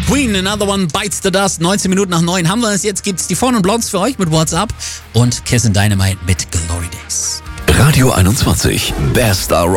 Queen, Another One Bites the Dust. 19 Minuten nach 9 haben wir es. Jetzt gibt's die Von und Blondes für euch mit WhatsApp und Kiss and Dynamite mit Glory Days. Radio 21, Best Star